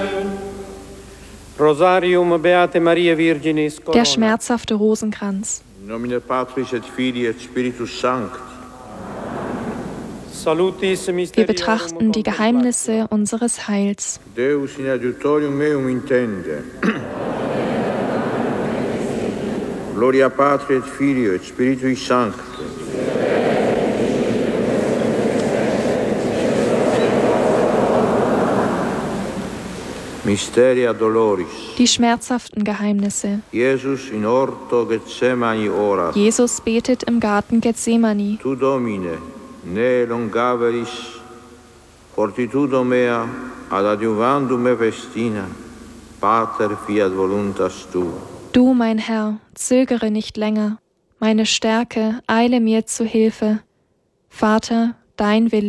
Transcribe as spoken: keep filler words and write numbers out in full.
Rosarium Beate Maria Virginis Corona. Der schmerzhafte Rosenkranz. In nomine Patris et Filii et Spiritus Sancti. Salutis Wir Mysteriorum betrachten die Geheimnisse unseres Heils. Deus in adiutorium meum intende. Gloria Patri et Filio et Spiritui Sancti. Mysteria Doloris. Die schmerzhaften Geheimnisse. Jesus in orto Gethsemani orat. Jesus betet im Garten Gethsemane. Tu Domine, ne longaveris, fortitudo mea ad adiuvandum me festina, Pater fiat voluntas tua. Du, mein Herr, zögere nicht länger. Meine Stärke eile mir zu Hilfe. Vater, dein Wille